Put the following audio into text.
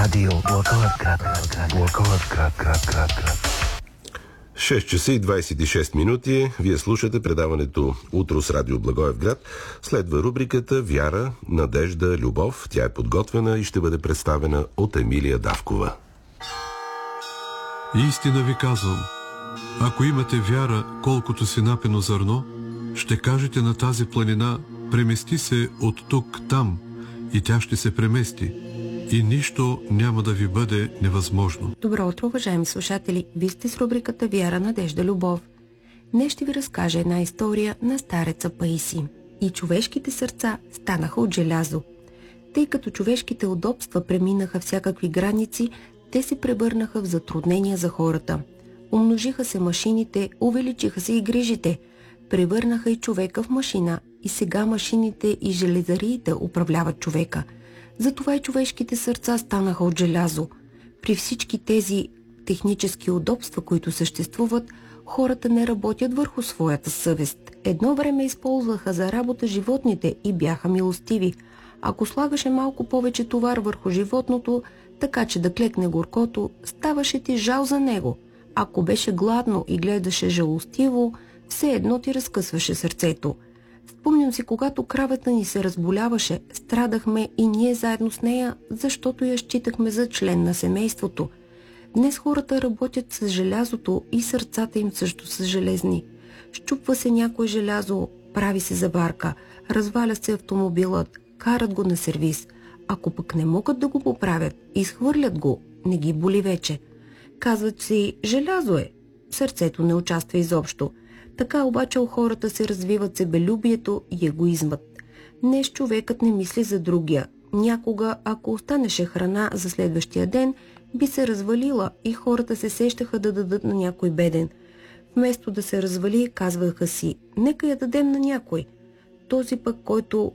Радио Благоевград. Благоевград. 6 часа и 26 минути. Вие слушате предаването Утро с Радио Благоевград. Следва рубриката Вяра, надежда, любов. Тя е подготвена и ще бъде представена от Емилия Давкова. Истина ви казвам, ако имате вяра, колкото си напено зърно, ще кажете на тази планина: премести се от тук там, и тя ще се премести, и нищо няма да ви бъде невъзможно. Добро утро, уважаеми слушатели! Вие сте с рубриката Вяра, надежда, любов. Днес ще ви разкажа една история на стареца Паисий. И човешките сърца станаха от желязо. Тъй като човешките удобства преминаха всякакви граници, те се превърнаха в затруднения за хората. Умножиха се машините, увеличиха се и грижите. Превърнаха и човека в машина, и сега машините и железариите управляват човека. Затова и човешките сърца станаха от желязо. При всички тези технически удобства, които съществуват, хората не работят върху своята съвест. Едно време използваха за работа животните и бяха милостиви. Ако слагаше малко повече товар върху животното, така че да клекне горкото, ставаше ти жал за него. Ако беше гладно и гледаше жалостиво, все едно ти разкъсваше сърцето. Спомням си, когато кравата ни се разболяваше, страдахме и ние заедно с нея, защото я считахме за член на семейството. Днес хората работят с желязото и сърцата им също са железни. Щупва се някое желязо, прави се заварка, разваля се автомобилът, карат го на сервиз. Ако пък не могат да го поправят, изхвърлят го, не ги боли вече. Казват си: желязо е. Сърцето не участва изобщо. Така обаче у хората се развиват себелюбието и егоизмът. Днес човекът не мисли за другия. Някога, ако останеше храна за следващия ден, би се развалила и хората се сещаха да дадат на някой беден. Вместо да се развали, казваха си: нека я дадем на някой. Този пък, който